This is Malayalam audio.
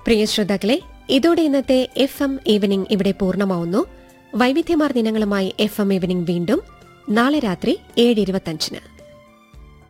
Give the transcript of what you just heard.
പ്രിയ ശ്രോതാക്കളെ, ഇതോടെ ഇന്നത്തെ FM ഈവനിംഗ് ഇവിടെ പൂർണ്ണമാവുന്നു. വൈവിധ്യമാർന്ന ഇനങ്ങളുമായി FM ഈവനിംഗ് വീണ്ടും നാളെ രാത്രി 7:25.